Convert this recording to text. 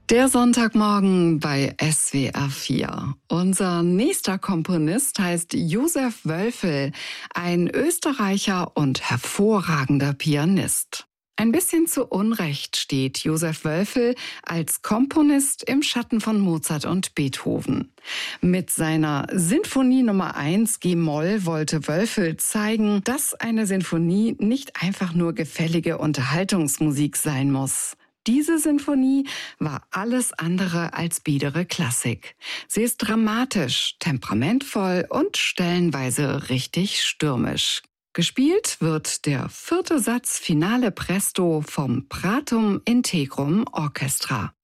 Der Sonntagmorgen bei SWR 4. Unser nächster Komponist heißt Josef Wölfel, ein Österreicher und hervorragender Pianist. Ein bisschen zu Unrecht steht Josef Wölfel als Komponist im Schatten von Mozart und Beethoven. Mit seiner Sinfonie Nummer 1 G-Moll wollte Wölfel zeigen, dass eine Sinfonie nicht einfach nur gefällige Unterhaltungsmusik sein muss. Diese Sinfonie war alles andere als biedere Klassik. Sie ist dramatisch, temperamentvoll und stellenweise richtig stürmisch. Gespielt wird der 4. Satz Finale Presto vom Pratum Integrum Orchestra.